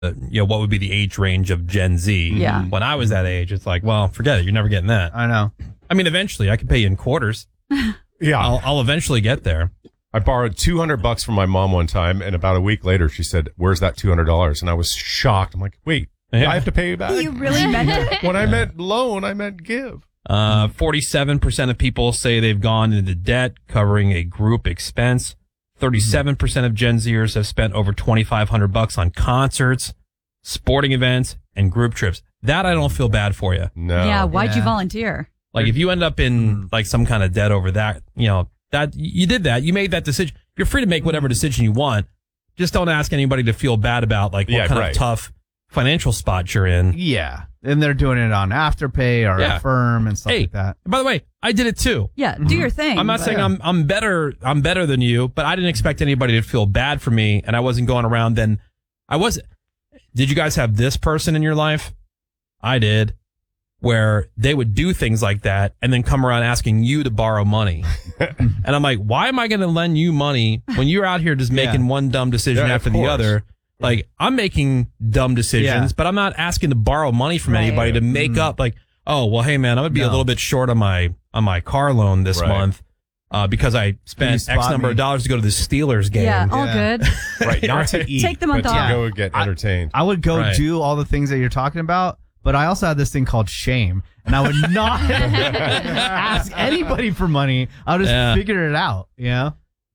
what would be the age range of Gen Z. Yeah. When I was that age, it's like, well, forget it. You're never getting that. I know. I mean, eventually I could pay you in quarters. Yeah. I'll eventually get there. I borrowed $200 from my mom one time, and about a week later, she said, "Where's that $200?" And I was shocked. I'm like, "Wait, I have to pay you back?" You really meant it? When I meant loan, I meant give. 47% of people say they've gone into debt covering a group expense. 37% of Gen Zers have spent over $2,500 on concerts, sporting events, and group trips. That I don't feel bad for you. No. Yeah, why'd you volunteer? Like if you end up in like some kind of debt over that, that you did that, you made that decision. You're free to make whatever decision you want. Just don't ask anybody to feel bad about like what kind of tough financial spot you're in. Yeah. And they're doing it on Afterpay or Affirm and stuff like that. By the way, I did it too. Yeah, do your thing. I'm not saying I'm better than you, but I didn't expect anybody to feel bad for me, and I wasn't going around then. Did you guys have this person in your life? I did. Where they would do things like that and then come around asking you to borrow money. And I'm like, why am I going to lend you money when you're out here just making one dumb decision after the other? Like, I'm making dumb decisions, but I'm not asking to borrow money from anybody to make up like, oh, well, hey, man, I'm going to be a little bit short on my car loan this month because I spent X number of dollars to go to the Steelers game. Yeah, all good. Right, not to eat, Take the month but off. to go get entertained. I would go do all the things that you're talking about. But I also had this thing called shame, and I would not ask anybody for money. I would just figure it out, Yeah.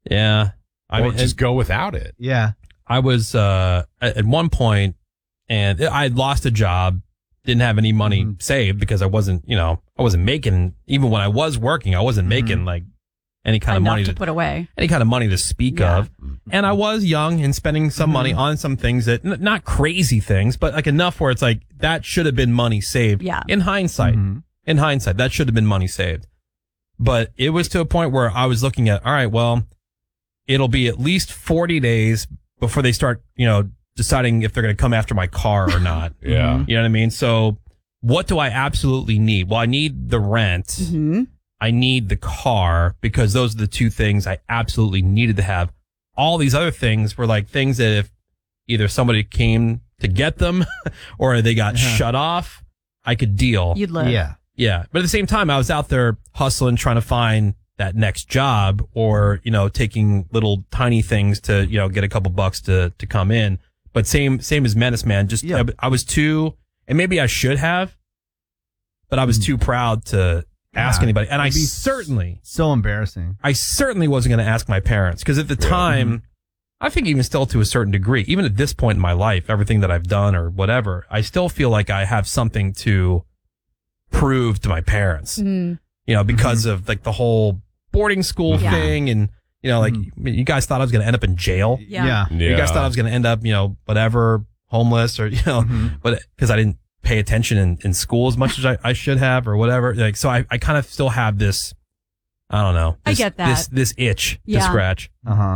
I mean, just go without it. Yeah. I was at one point, and I had lost a job, didn't have any money saved because I wasn't making, even when I was working, I wasn't making like any kind of money to put away, any kind of money to speak of. And I was young and spending some money on some things that not crazy things, but like enough where it's like that should have been money saved. Yeah. In hindsight, that should have been money saved. But it was to a point where I was looking at, all right, well, it'll be at least 40 days before they start, deciding if they're going to come after my car or not. Yeah. You know what I mean? So what do I absolutely need? Well, I need the rent. I need the car because those are the two things I absolutely needed to have. All these other things were like things that if either somebody came to get them or they got shut off, I could deal. You'd live. Yeah. Yeah. But at the same time, I was out there hustling, trying to find that next job or, taking little tiny things to, get a couple bucks to come in. But same as Menace Man, just, I was too, and maybe I should have, but I was too proud to ask anybody. And so embarrassing. I certainly wasn't going to ask my parents because at the time, I think even still to a certain degree, even at this point in my life, everything that I've done or whatever, I still feel like I have something to prove to my parents, because of like the whole boarding school thing. And, you guys thought I was going to end up in jail. Yeah. You guys thought I was going to end up, whatever, homeless or, but because I didn't pay attention in school as much as I should have or whatever. Like, so I kind of still have this, I don't know. I get that. This itch to scratch,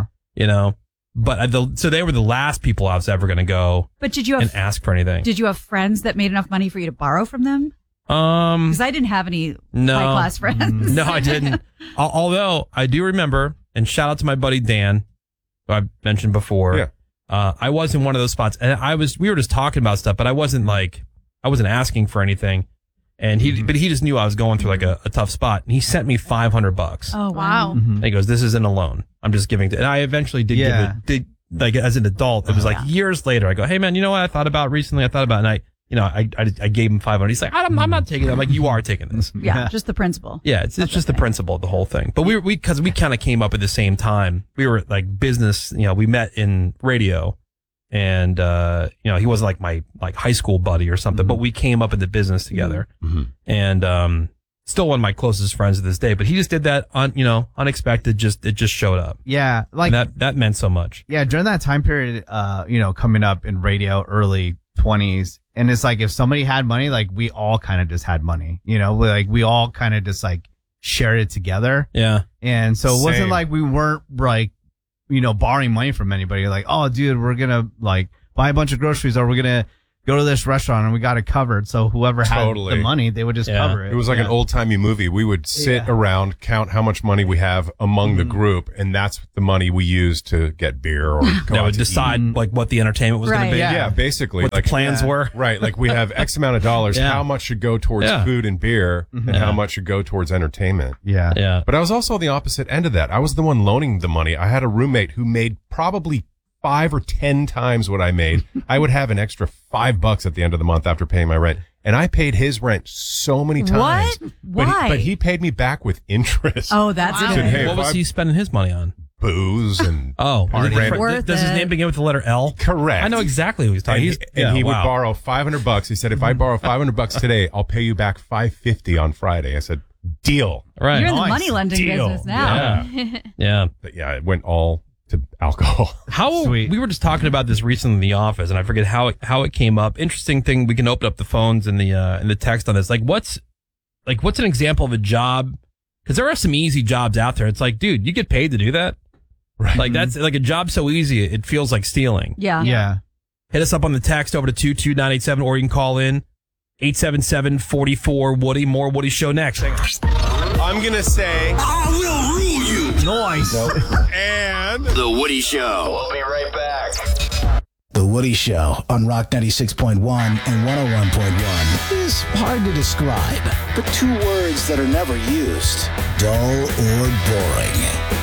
but so they were the last people I was ever going to go but did you have, and ask for anything. Did you have friends that made enough money for you to borrow from them? Because I didn't have any high-class friends. No, I didn't. Although I do remember, and shout out to my buddy Dan, who I mentioned before. Yeah. I was in one of those spots and we were just talking about stuff, but I wasn't asking for anything. And but he just knew I was going through like a tough spot. And he sent me $500. Oh, wow. And he goes, this isn't a loan. I'm just giving and I eventually did give it, like as an adult, it was like years later. I go, hey man, you know what I thought about recently? I gave him $500. He's like, I'm not taking it. I'm like, you are taking this. Yeah. Just the principle. Yeah. It's just the principle of the whole thing. But because we kind of came up at the same time. We were like business, we met in radio. And, he wasn't like my high school buddy or something, but we came up in the business together and, still one of my closest friends to this day, but he just did that unexpected. It just showed up. Yeah. Like that meant so much. Yeah. During that time period, coming up in radio, early 20s. And it's like, if somebody had money, like we all kind of just had money, we all kind of just like shared it together. Yeah. And so it wasn't like we weren't like, borrowing money from anybody. Like, oh, dude, we're going to like buy a bunch of groceries or we're going to go to this restaurant and we got it covered. So whoever had the money, they would just cover it. It was like an old timey movie. We would sit around, count how much money we have among the group, and that's the money we used to get beer or go that would decide like what the entertainment was going to be. Yeah, basically. What the plans were. Right. Like we have X amount of dollars. How much should go towards food and beer and how much should go towards entertainment. Yeah. But I was also on the opposite end of that. I was the one loaning the money. I had a roommate who made probably 5 or 10 times what I made. I would have an extra $5 at the end of the month after paying my rent. And I paid his rent so many times. What? Why? But he paid me back with interest. Oh, that's good. Said, hey, what was he spending his money on? Booze and does his name begin with the letter L? Correct. I know exactly who he's talking. And he would borrow $500. He said, if I borrow $500 today, I'll pay you back $550 on Friday. I said, deal. Right. You're in the money lending business now. Yeah. But yeah, it went all to alcohol. We were just talking about this recently in the office, and I forget how it came up. Interesting thing. We can open up the phones and the text on this. What's an example of a job? Because there are some easy jobs out there. It's like, dude, you get paid to do that. Right. Like that's like a job so easy it feels like stealing. Yeah. Hit us up on the text over to 22987, or you can call in 877-44-WOODY. More Woody Show next. I'm gonna say I will rule you. Nice. And The Woody Show. we'll be right back. The Woody Show on Rock 96.1 and 101.1 is hard to describe, but 2 words that are never used: dull or boring.